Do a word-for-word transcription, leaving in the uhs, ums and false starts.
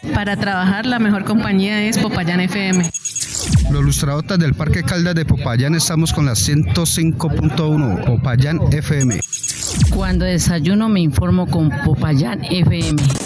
Para trabajar, la mejor compañía es Popayán F M. Los lustradotas del Parque Caldas de Popayán estamos con la ciento cinco punto uno, Popayán F M. Cuando desayuno me informo con Popayán F M.